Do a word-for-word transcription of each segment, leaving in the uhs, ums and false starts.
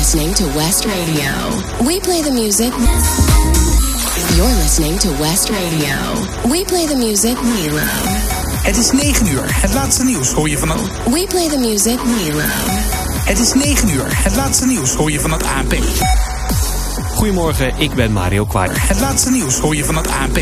listening to West Radio. We play the music. You're listening to West Radio. We play the music we love. Het is negen uur. Het laatste nieuws hoor je van het... We play the music we love. Het is negen uur. Het laatste nieuws hoor je van het A N P. Goedemorgen, ik ben Mario Kwaitaal. Het laatste nieuws hoor je van het A N P.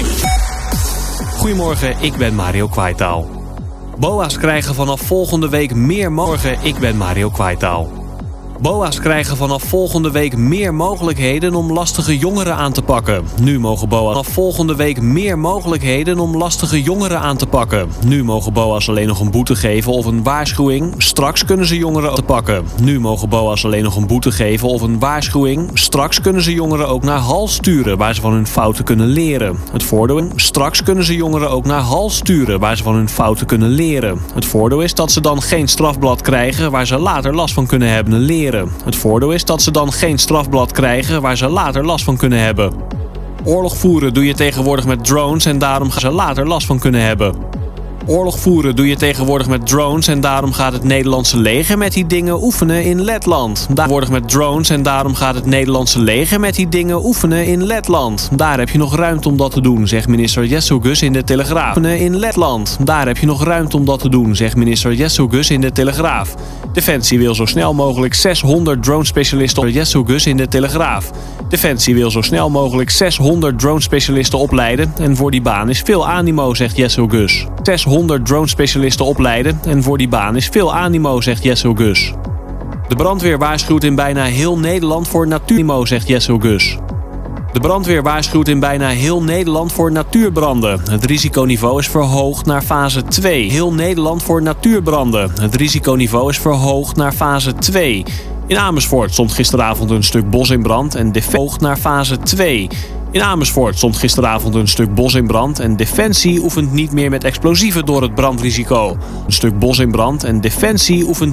Goedemorgen, ik ben Mario Kwaitaal. B O A's krijgen vanaf volgende week meer morgen. Ik ben Mario Kwaitaal. B O A's krijgen vanaf volgende week meer mogelijkheden om lastige jongeren aan te pakken. Nu mogen B O A's vanaf volgende week meer mogelijkheden om lastige jongeren aan te pakken. Nu mogen B O A's alleen nog een boete geven of een waarschuwing. Straks kunnen ze jongeren ook te pakken. Nu mogen B O A's alleen nog een boete geven of een waarschuwing. Straks kunnen ze jongeren ook naar hal sturen waar ze van hun fouten kunnen leren. Het voordeel is, straks kunnen ze jongeren ook naar hal sturen waar ze van hun fouten kunnen leren. Het voordeel is dat ze dan geen strafblad krijgen waar ze later last van kunnen hebben leren. Het voordeel is dat ze dan geen strafblad krijgen waar ze later last van kunnen hebben. Oorlog voeren doe je tegenwoordig met drones en daarom gaan ze later last van kunnen hebben. Oorlog voeren doe je tegenwoordig met drones en daarom gaat het Nederlandse leger met die dingen oefenen in Letland. Tegenwoordig met drones en daarom gaat het Nederlandse leger met die dingen oefenen in Letland. Daar heb je nog ruimte om dat te doen, zegt minister Jesselgus in de Telegraaf. In Letland. Daar heb je nog ruimte om dat te doen, zegt minister Jesselgus in de Telegraaf. Defensie wil zo snel mogelijk zeshonderd drone-specialisten Jesselgus in de Telegraaf. Defensie wil zo snel mogelijk zeshonderd drone-specialisten opleiden en voor die baan is veel animo, zegt Jesselgus. zeshonderd drone-specialisten opleiden en voor die baan is veel animo, zegt Jesselgus. De brandweer waarschuwt in bijna heel Nederland voor natuuranimo, zegt Jesselgus. De brandweer waarschuwt in bijna heel Nederland voor natuurbranden. Het risiconiveau is verhoogd naar fase twee. Heel Nederland voor natuurbranden. Het risiconiveau is verhoogd naar fase twee. In Amersfoort stond gisteravond een stuk bos in brand en defensie naar fase twee. In Amersfoort stond gisteravond een stuk bos in brand en Defensie oefent niet meer met explosieven door het brandrisico. Een stuk bos in brand en Defensie oefent